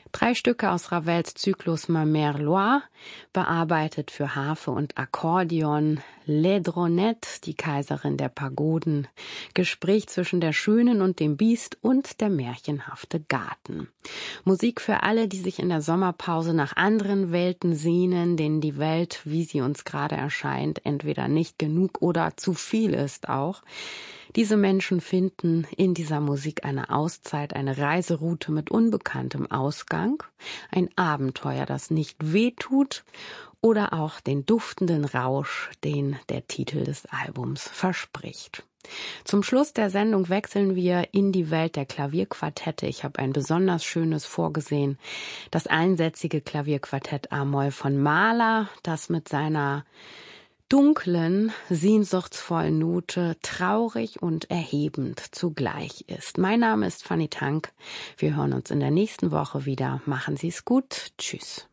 3 Stücke aus Ravels Zyklus Ma Mère Loire, bearbeitet für Harfe und Akkordeon, Laidronette, die Kaiserin der Pagoden, Gespräch zwischen der Schönen und dem Biest und der märchenhafte Garten. Musik für alle, die sich in der Sommerpause nach anderen Welten sehnen, denen die Welt, wie sie uns gerade erscheint, entweder nicht genug oder zu viel ist auch. Diese Menschen finden in dieser Musik eine Auszeit, eine Reiseroute mit unbekanntem Ausgang, ein Abenteuer, das nicht wehtut oder auch den duftenden Rausch, den der Titel des Albums verspricht. Zum Schluss der Sendung wechseln wir in die Welt der Klavierquartette. Ich habe ein besonders schönes vorgesehen, das einsätzige Klavierquartett A-Moll von Mahler, das mit seiner dunklen, sehnsuchtsvollen Note traurig und erhebend zugleich ist. Mein Name ist Fanny Tank. Wir hören uns in der nächsten Woche wieder. Machen Sie es gut. Tschüss.